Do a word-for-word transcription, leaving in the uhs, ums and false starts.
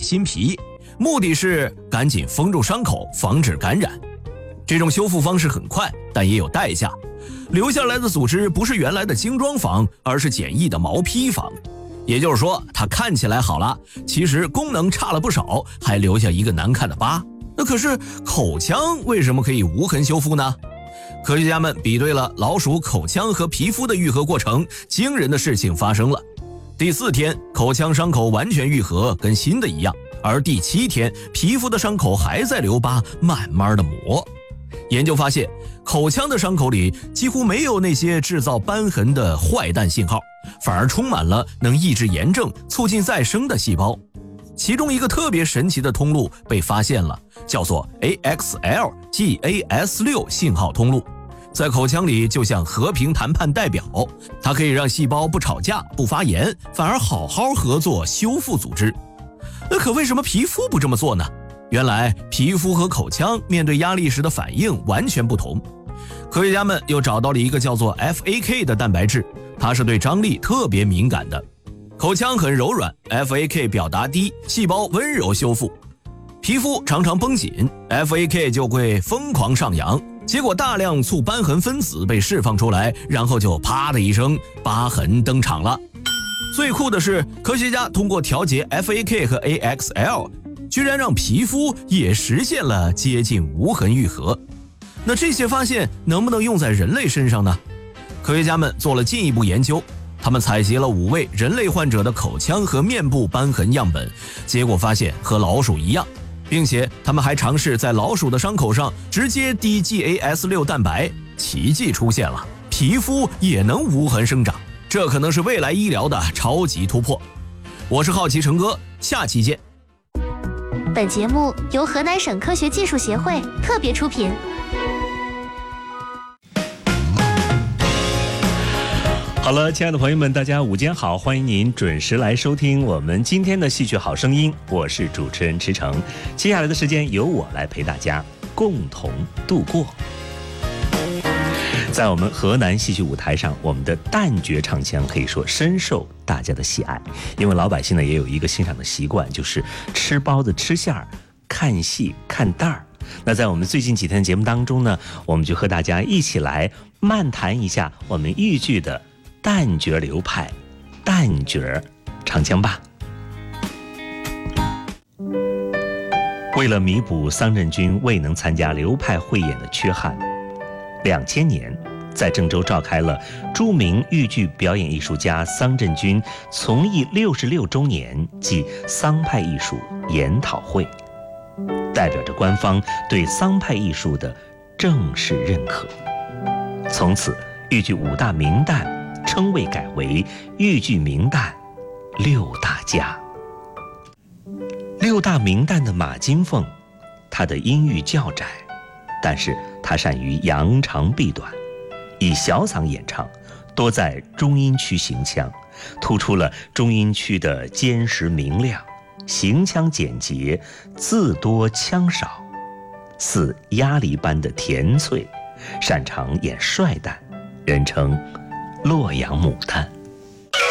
新皮，目的是赶紧封住伤口，防止感染。这种修复方式很快，但也有代价。留下来的组织不是原来的精装房，而是简易的毛坯房。也就是说，它看起来好了，其实功能差了不少，还留下一个难看的疤。那可是口腔为什么可以无痕修复呢？科学家们比对了老鼠口腔和皮肤的愈合过程，惊人的事情发生了。第四天，口腔伤口完全愈合，跟新的一样，而第七天，皮肤的伤口还在留疤，慢慢的磨。研究发现，口腔的伤口里几乎没有那些制造斑痕的坏蛋信号，反而充满了能抑制炎症、促进再生的细胞。其中一个特别神奇的通路被发现了，叫做 A X L G A S 六 信号通路，在口腔里就像和平谈判代表，它可以让细胞不吵架、不发炎，反而好好合作修复组织。那可为什么皮肤不这么做呢？原来皮肤和口腔面对压力时的反应完全不同。科学家们又找到了一个叫做 F A K 的蛋白质，它是对张力特别敏感的。口腔很柔软， F A K 表达低，细胞温柔修复。皮肤常常绷紧， F A K 就会疯狂上扬，结果大量促瘢痕分子被释放出来，然后就啪的一声，疤痕登场了。最酷的是，科学家通过调节 F A K 和 A X L， 居然让皮肤也实现了接近无痕愈合。那这些发现能不能用在人类身上呢？科学家们做了进一步研究，他们采集了五位人类患者的口腔和面部瘢痕样本，结果发现和老鼠一样，并且他们还尝试在老鼠的伤口上直接滴 G A S 六 蛋白，奇迹出现了，皮肤也能无痕生长，这可能是未来医疗的超级突破。我是好奇成哥，下期见。 本节目由河南省科学技术协会特别出品。 好了，亲爱的朋友们，大家午间好，欢迎您准时来收听我们今天的戏曲好声音，我是主持人池诚。接下来的时间由我来陪大家共同度过。在我们河南戏曲舞台上，我们的旦角唱腔可以说深受大家的喜爱，因为老百姓呢也有一个欣赏的习惯，就是吃包子吃馅儿，看戏看旦儿。那在我们最近几天的节目当中呢，我们就和大家一起来漫谈一下我们豫剧的旦角流派旦角唱腔吧。为了弥补桑轸军未能参加流派汇演的缺憾，两千年在郑州召开了著名豫剧表演艺术家桑轸军从艺六十六周年暨桑派艺术研讨会，代表着官方对桑派艺术的正式认可。从此豫剧五大名旦称谓改为豫剧名旦六大家。六大名旦的马金凤，他的音域较窄，但是他善于扬长避短，以小嗓演唱，多在中音区行腔，突出了中音区的坚实明亮，行腔简洁，字多腔少，似鸭梨般的甜脆，擅长演帅旦，人称洛阳牡丹。